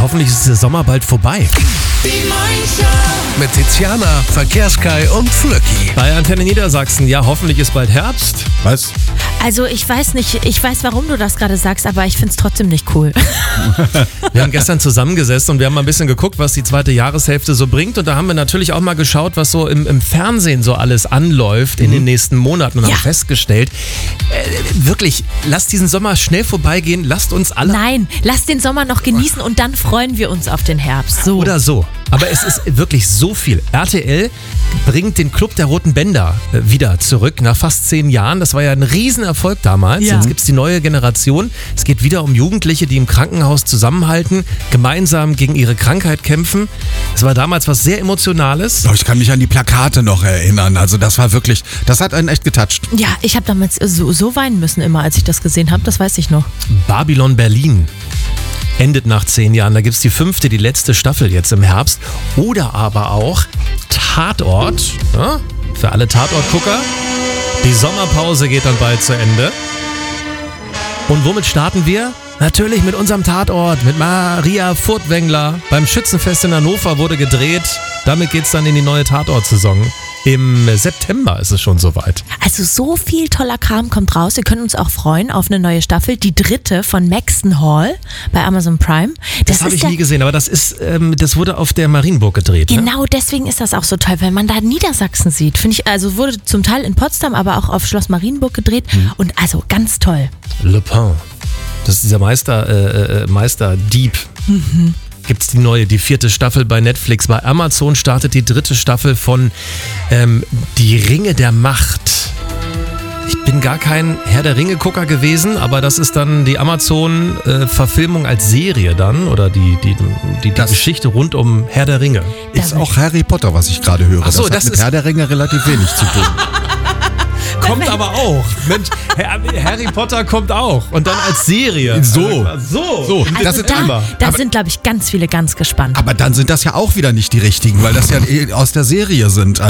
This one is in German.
hoffentlich ist der Sommer bald vorbei. Die Morning Mit Tiziana, Verkehrskai und Flöcki. Bei Antenne Niedersachsen, ja, hoffentlich ist bald Herbst. Was? Also ich weiß nicht, warum du das gerade sagst, aber ich finde es trotzdem nicht cool. Wir haben gestern zusammengesessen und wir haben mal ein bisschen geguckt, was die zweite Jahreshälfte so bringt. Und da haben wir natürlich auch mal geschaut, was so im Fernsehen so alles anläuft in den nächsten Monaten und haben festgestellt, wirklich, lasst diesen Sommer schnell vorbeigehen, lasst uns alle... Nein, lass den Sommer noch genießen und dann freuen wir uns auf den Herbst. So. Oder so. Aber es ist wirklich so viel. RTL bringt den Club der Roten Bänder wieder zurück nach fast 10 Jahren. Das war ja ein Riesenerfolg damals. Ja. Jetzt gibt es die neue Generation. Es geht wieder um Jugendliche, die im Krankenhaus zusammenhalten, gemeinsam gegen ihre Krankheit kämpfen. Es war damals was sehr Emotionales. Ich kann mich an die Plakate noch erinnern. Also das war wirklich, das hat einen echt getoucht. Ja, ich habe damals so weinen müssen immer, als ich das gesehen habe. Das weiß ich noch. Babylon Berlin endet nach 10 Jahren. Da gibt es die 5., die letzte Staffel jetzt im Herbst. Oder aber auch Tatort. Ja, für alle Tatortgucker. Die Sommerpause geht dann bald zu Ende. Und womit starten wir? Natürlich mit unserem Tatort, mit Maria Furtwängler. Beim Schützenfest in Hannover wurde gedreht. Damit geht's dann in die neue Tatort-Saison. Im September ist es schon soweit. Also so viel toller Kram kommt raus. Wir können uns auch freuen auf eine neue Staffel. Die 3. von Maxton Hall bei Amazon Prime. Das habe ich nie gesehen, aber das wurde auf der Marienburg gedreht. Genau, deswegen ist das auch so toll, weil man da Niedersachsen sieht. Finde ich, also wurde zum Teil in Potsdam, aber auch auf Schloss Marienburg gedreht. Und also ganz toll. Le Pen. Das ist dieser Meisterdieb. Gibt es die 4. Staffel bei Netflix. Bei Amazon startet die 3. Staffel von Die Ringe der Macht. Ich bin gar kein Herr der Ringe-Gucker gewesen, aber das ist dann die Amazon-Verfilmung als Serie dann oder die Geschichte rund um Herr der Ringe. Ist auch Harry Potter, was ich gerade höre. Ach so, das hat mit Herr der Ringe relativ wenig zu tun. Kommt aber auch. Mensch, Harry Potter kommt auch. Und dann als Serie. So. Also da sind, glaube ich, ganz viele ganz gespannt. Aber dann sind das ja auch wieder nicht die richtigen, weil das ja aus der Serie sind.